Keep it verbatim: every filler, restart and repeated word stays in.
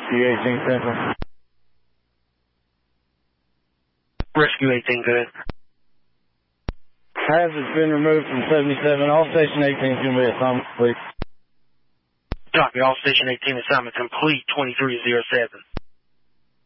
Rescue eighteen Central. Rescue eighteen, good. Hazard's been removed from seventy-seven. All Station eighteen is going to be assignment complete. Copy, all Station eighteen assignment complete, twenty-three oh seven.